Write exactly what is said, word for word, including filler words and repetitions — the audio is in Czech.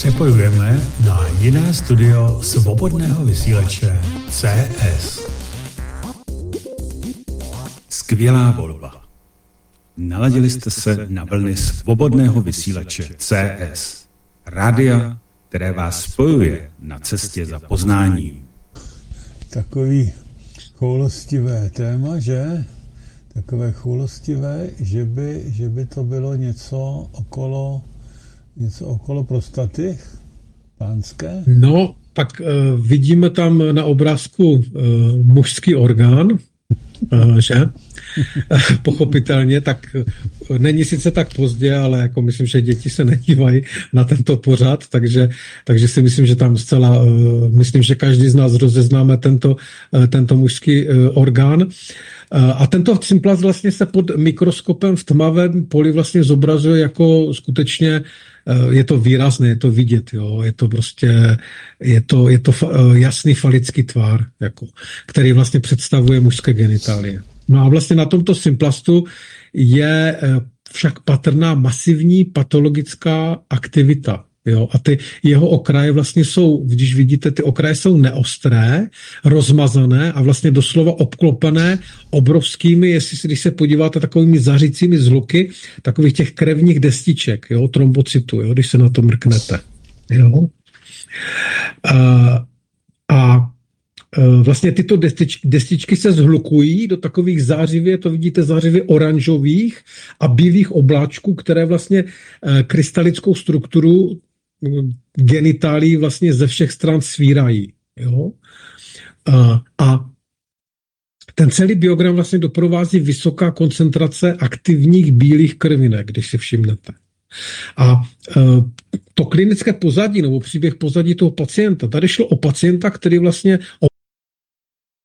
Přepojujeme na jiné studio svobodného vysílače C S. Skvělá volba. Naladili jste se na vlny svobodného vysílače C S. Rádia, které vás spojuje na cestě za poznáním. Takový choulostivé téma, že? Takové choulostivé, že by, že by to bylo něco okolo, něco okolo prostaty pánské? No, tak uh, vidíme tam na obrázku uh, mužský orgán, uh, že? Pochopitelně, tak uh, není sice tak pozdě, ale jako myslím, že děti se nedívají na tento pořad, takže, takže si myslím, že tam zcela, uh, myslím, že každý z nás rozeznáme tento, uh, tento mužský uh, orgán. A tento cymplast vlastně se pod mikroskopem v tmavém poli vlastně zobrazuje jako skutečně, je to výrazné, je to vidět, jo, je to prostě, je to, je to jasný falický tvar, jako, který vlastně představuje mužské genitálie. No a vlastně na tomto cymplastu je však patrná masivní patologická aktivita. Jo, a ty jeho okraje vlastně jsou, když vidíte, ty okraje jsou neostré, rozmazané a vlastně doslova obklopené obrovskými, jestli když se podíváte takovými zařícími zluky, takových těch krevních destiček, jo, trombocytů, jo, když se na to mrknete. Jo. A, a vlastně tyto destičky, destičky se zhlukují do takových zářivě, to vidíte, zářivě oranžových a bílých obláčků, které vlastně krystalickou strukturu genitálí vlastně ze všech stran svírají. Jo? A, a ten celý biogram vlastně doprovází vysoká koncentrace aktivních bílých krvinek, když si všimnete. A to klinické pozadí nebo příběh pozadí toho pacienta, tady šlo o pacienta, který vlastně